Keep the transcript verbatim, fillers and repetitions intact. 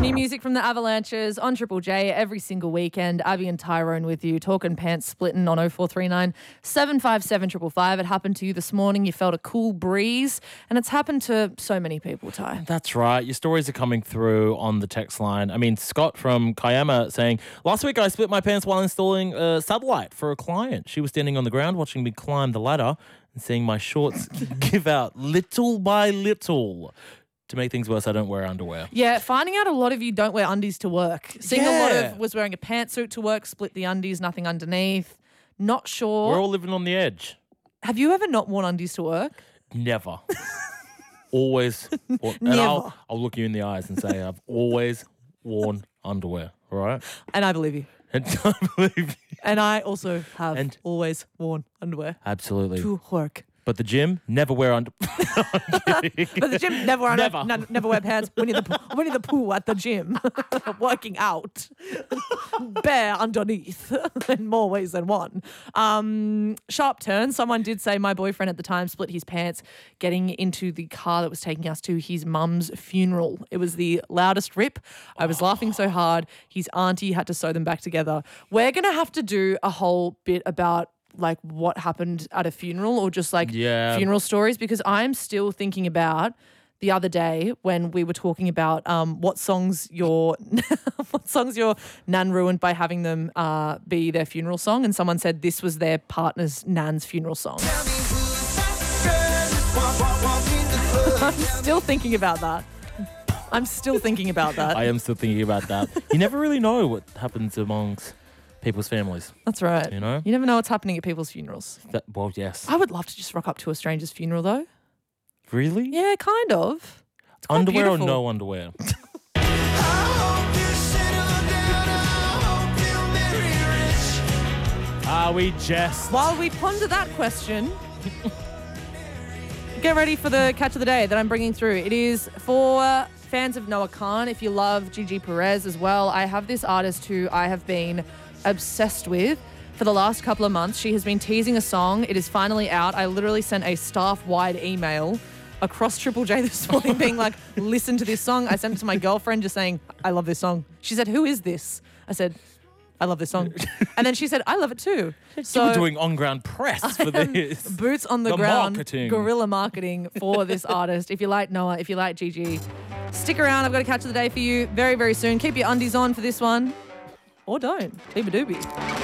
New music from the Avalanches on Triple J every single weekend. Abby and Tyrone with you, talking pants splitting on oh four three nine, seven five seven, five five five. It happened to you this morning. You felt a cool breeze, and it's happened to so many people, Ty. That's right. Your stories are coming through on the text line. I mean, Scott from Kiama saying, last week I split my pants while installing a satellite for a client. She was standing on the ground watching me climb the ladder and seeing my shorts give out little by little. To make things worse, I don't wear underwear. Yeah, finding out a lot of you don't wear undies to work. Seeing Yeah. a lot of was wearing a pantsuit to work, split the undies, nothing underneath. Not sure. We're all living on the edge. Have you ever not worn undies to work? Never. Always. Worn, and Never. I'll, I'll look you in the eyes and say I've always worn underwear, all right? And I believe you. And I believe you. And I also have And- always worn underwear Absolutely. to work. But the gym, never wear under. But the gym, never wear, Never. n- never wear pants. Winnie the, Pooh- Winnie the Pooh at the gym, working out, bare underneath in more ways than one. Um, sharp turn. Someone did say my boyfriend at the time split his pants getting into the car that was taking us to his mum's funeral. It was the loudest rip. I was laughing so hard. His auntie had to sew them back together. We're going to have to do a whole bit about like what happened at a funeral or just like Yeah. funeral stories, because I'm still thinking about the other day when we were talking about um, what songs your what songs your nan ruined by having them uh, be their funeral song, and someone said this was their partner's nan's funeral song. I'm still thinking about that. I'm still thinking about that. I am still thinking about that. You never really know what happens amongst people's families. That's right. You know? You never know what's happening at people's funerals. That, well, yes. I would love to just rock up to a stranger's funeral though. Really? Yeah, kind of. It's quite Underwear beautiful. or no underwear? Are we just? While we ponder that question, get ready for the catch of the day that I'm bringing through. It is for fans of Noah Khan. If you love Gigi Perez as well, I have this artist who I have been obsessed with for the last couple of months. She has been teasing a song. It is finally out. I literally sent a staff-wide email across Triple J this morning being like, listen to this song. I sent it to my girlfriend just saying, I love this song. She said, who is this? I said, I love this song. And then she said, I love it too. So we're doing on-ground press for this. Boots on the, The ground, marketing. guerrilla marketing for this artist. If you like Noah, if you like Gigi, stick around. I've got a catch of the day for you very, very soon. Keep your undies on for this one. Or don't. Leave a doobie.